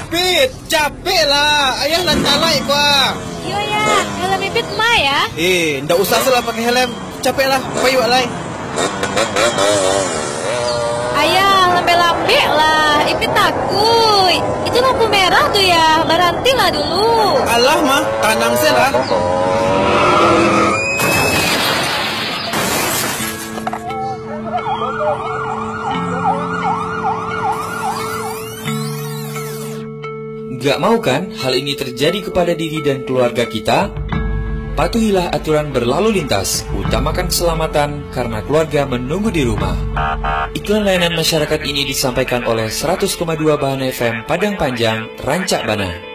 Ipit, capek lah. Ayah nak naik gua. Iya ya, helm Ipit mah ya. Ndak usah salah pakai helm. Capek lah, payu alai. Ayah, lambe-lambe lah. Ipit takut. Itu lampu merah tuh ya. Berhenti lah dulu. Alah mah, tanang lah. Gak mau kan hal ini terjadi kepada diri dan keluarga kita? Patuhilah aturan berlalu lintas, utamakan keselamatan karena keluarga menunggu di rumah. Iklan layanan masyarakat ini disampaikan oleh 100,2 Bahan FM Padang Panjang, Rancak Bana.